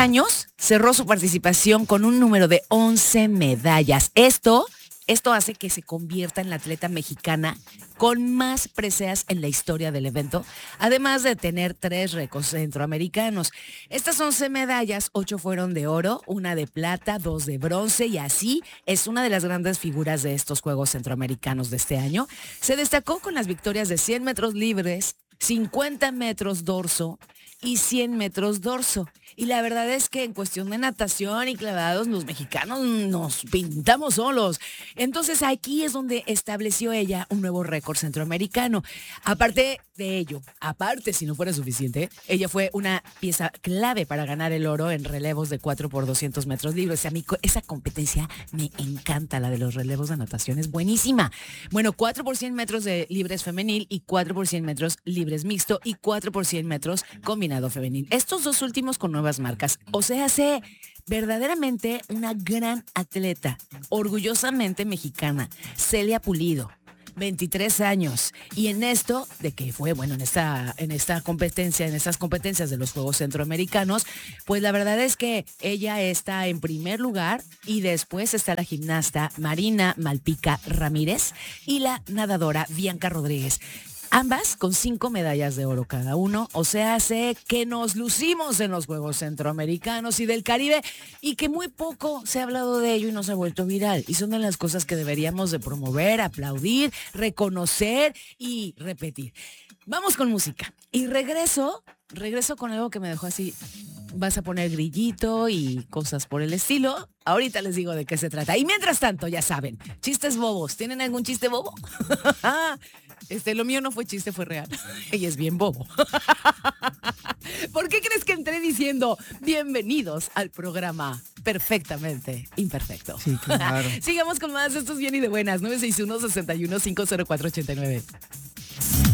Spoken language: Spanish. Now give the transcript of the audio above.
años cerró su participación con un número de 11 medallas. Esto hace que se convierta en la atleta mexicana con más preseas en la historia del evento, además de tener 3 récords centroamericanos. Estas 11 medallas, 8 fueron de oro, 1 de plata, 2 de bronce, y así es una de las grandes figuras de estos Juegos Centroamericanos de este año. Se destacó con las victorias de 100 metros libres, 50 metros dorso y 100 metros dorso. Y la verdad es que en cuestión de natación y clavados, los mexicanos nos pintamos solos. Entonces aquí es donde estableció ella un nuevo récord centroamericano. Aparte de ello, si no fuera suficiente, ella fue una pieza clave para ganar el oro en relevos de 4 por 200 metros libres. A mí esa competencia me encanta, la de los relevos de natación, es buenísima. Bueno, 4 por 100 metros de libres femenil y 4 por 100 metros libres mixto y 4 por 100 metros combinado femenil. Estos dos últimos con nuevas marcas. O sea, hace verdaderamente una gran atleta, orgullosamente mexicana, Celia Pulido. 23 años. Y en esto, de que fue, bueno, en esta competencia, en estas competencias de los Juegos Centroamericanos, pues la verdad es que ella está en primer lugar y después está la gimnasta Marina Malpica Ramírez y la nadadora Bianca Rodríguez. Ambas con 5 medallas de oro cada uno, o sea, hace que nos lucimos en los Juegos Centroamericanos y del Caribe y que muy poco se ha hablado de ello y no se ha vuelto viral. Y son de las cosas que deberíamos de promover, aplaudir, reconocer y repetir. Vamos con música y regreso con algo que me dejó así. Vas a poner grillito y cosas por el estilo. Ahorita les digo de qué se trata. Y mientras tanto, ya saben, chistes bobos. ¿Tienen algún chiste bobo? Lo mío no fue chiste, fue real. Y es bien bobo. ¿Por qué crees que entré diciendo bienvenidos al programa Perfectamente Imperfecto? Sí, claro. Sigamos con más. Esto es bien y de buenas. 961-61-50489.